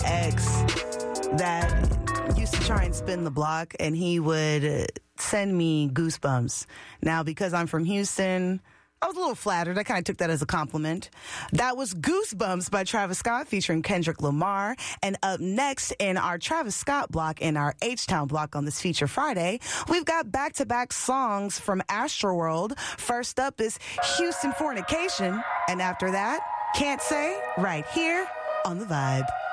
ex that used to try and spin the block, and he would send me Goosebumps. Now, because I'm from Houston, I was a little flattered. I kind of took that as a compliment. That was Goosebumps by Travis Scott featuring Kendrick Lamar. And up next in our Travis Scott block, in our H-Town block on this Feature Friday, we've got back-to-back songs from Astroworld. First up is Houston Fornication. And after that, Can't Say, right here on The Vibe.